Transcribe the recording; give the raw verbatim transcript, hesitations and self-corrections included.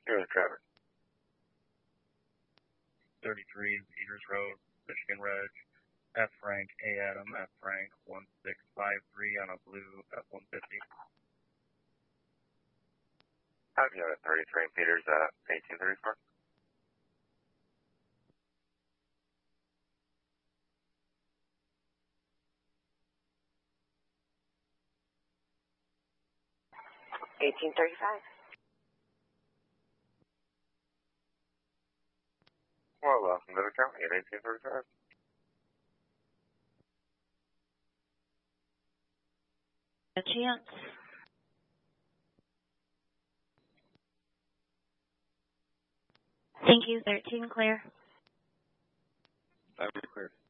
Here's the traffic. thirty-three, Peters Road, Michigan Reg, F Frank, A Adam, F Frank, one six five three on a blue F one fifty. Five unit thirty-three, Peters at eighteen thirty-four. eighteen thirty-five. Well, welcome to the county at eighteen thirty-five. A chance. Thank you, thirteen clear. Five clear.